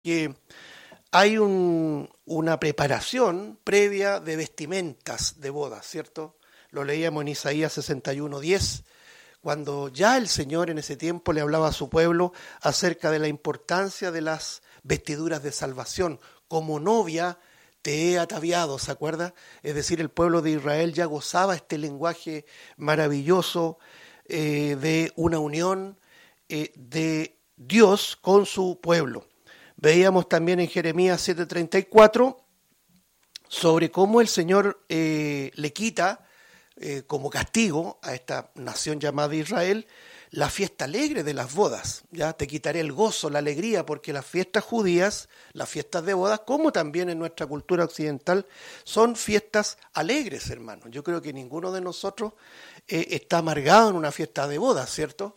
que hay una preparación previa de vestimentas de boda, ¿cierto? Lo leíamos en Isaías 61:10, cuando ya el Señor en ese tiempo le hablaba a su pueblo acerca de la importancia de las vestiduras de salvación. Como novia te he ataviado, ¿se acuerda? Es decir, el pueblo de Israel ya gozaba este lenguaje maravilloso de una unión de Dios con su pueblo. Veíamos también en Jeremías 7:34 sobre cómo el Señor le quita como castigo a esta nación llamada Israel la fiesta alegre de las bodas. Ya te quitaré el gozo, la alegría, porque las fiestas judías, las fiestas de bodas, como también en nuestra cultura occidental, son fiestas alegres, hermanos. Yo creo que ninguno de nosotros está amargado en una fiesta de bodas, ¿cierto?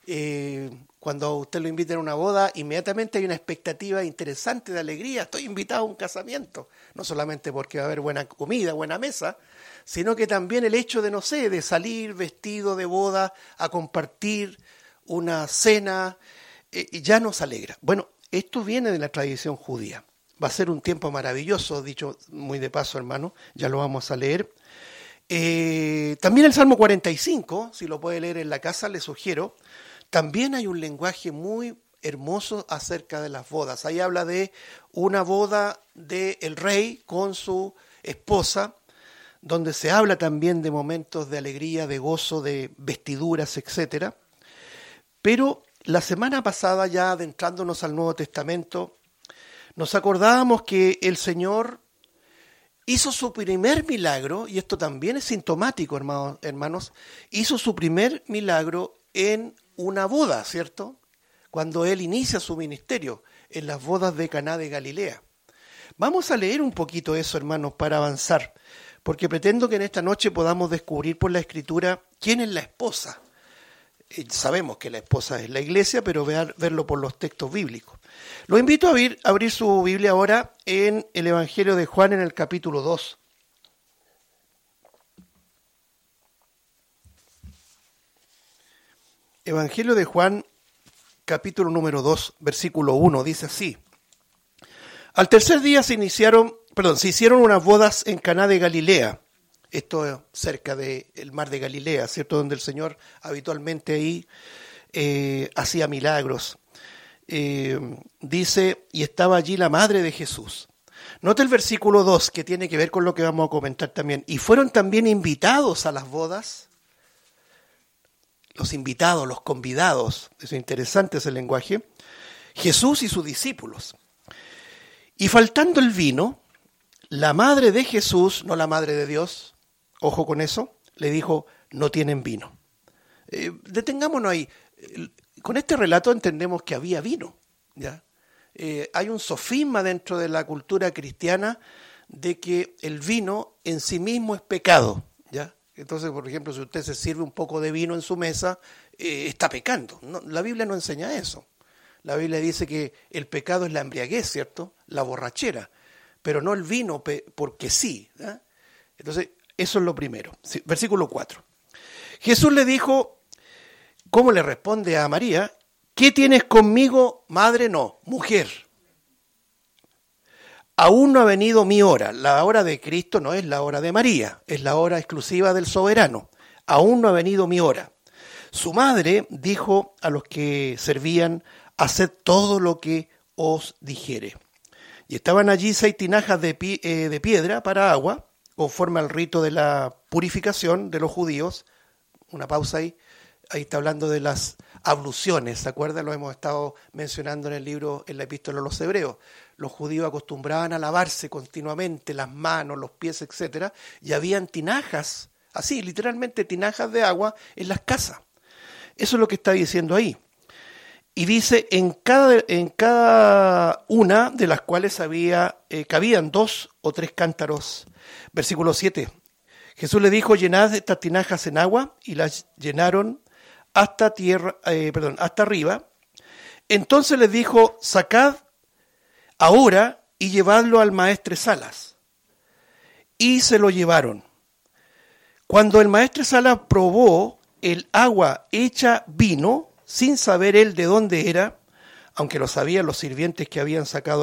Cuando usted lo invita a una boda, inmediatamente hay una expectativa interesante de alegría. Estoy invitado a un casamiento, no solamente porque va a haber buena comida, buena mesa, sino que también el hecho de, no sé, de salir vestido de boda a compartir una cena, ya nos alegra. Bueno, esto viene de la tradición judía. Va a ser un tiempo maravilloso, dicho muy de paso, hermano, ya lo vamos a leer. También el Salmo 45, si lo puede leer en la casa, le sugiero. También hay un lenguaje muy hermoso acerca de las bodas. Ahí habla de una boda del rey con su esposa, donde se habla también de momentos de alegría, de gozo, de vestiduras, etc. Pero la semana pasada, ya adentrándonos al Nuevo Testamento, nos acordábamos que el Señor hizo su primer milagro, y esto también es sintomático, hermanos, hizo su primer milagro en una boda, ¿cierto? Cuando Él inicia su ministerio, en las bodas de Caná de Galilea. Vamos a leer un poquito eso, hermanos, para avanzar, porque pretendo que en esta noche podamos descubrir por la Escritura quién es la esposa. Sabemos que la esposa es la iglesia, pero verlo por los textos bíblicos. Lo invito a abrir su Biblia ahora en el Evangelio de Juan en el capítulo 2. Evangelio de Juan, capítulo número 2, versículo 1, dice así. Al tercer día se hicieron unas bodas en Caná de Galilea. Esto cerca del mar de Galilea, ¿cierto? Donde el Señor habitualmente ahí hacía milagros. Dice, y estaba allí la madre de Jesús. Nota el versículo 2, que tiene que ver con lo que vamos a comentar también. Y fueron también invitados a las bodas. Los invitados, los convidados, es interesante ese lenguaje, Jesús y sus discípulos. Y faltando el vino, la madre de Jesús, no la madre de Dios, ojo con eso, le dijo, no tienen vino. Detengámonos ahí. Con este relato entendemos que había vino, ¿ya? Hay un sofisma dentro de la cultura cristiana de que el vino en sí mismo es pecado, ¿ya? Entonces, por ejemplo, si usted se sirve un poco de vino en su mesa, está pecando. No, la Biblia no enseña eso. La Biblia dice que el pecado es la embriaguez, ¿cierto? La borrachera, pero no el vino porque sí, ¿eh? Entonces, eso es lo primero. Sí, versículo 4. Jesús le dijo, ¿cómo le responde a María? ¿Qué tienes conmigo, madre? No, mujer. Aún no ha venido mi hora. La hora de Cristo no es la hora de María, es la hora exclusiva del soberano. Aún no ha venido mi hora. Su madre dijo a los que servían, haced todo lo que os dijere. Y estaban allí 6 tinajas de piedra para agua, conforme al rito de la purificación de los judíos. Una pausa ahí. Ahí está hablando de las abluciones, ¿se acuerdan? Lo hemos estado mencionando en el libro, en la epístola a los hebreos. Los judíos acostumbraban a lavarse continuamente las manos, los pies, etc. Y habían tinajas, así, literalmente tinajas de agua en las casas. Eso es lo que está diciendo ahí. Y dice, en cada una de las cuales cabían 2 o 3 cántaros. Versículo 7. Jesús le dijo, llenad estas tinajas en agua, y las llenaron hasta arriba. Entonces les dijo, sacad ahora y llevadlo al maestresalas. Y se lo llevaron. Cuando el maestresalas probó el agua hecha vino, sin saber él de dónde era, aunque lo sabían los sirvientes que habían sacado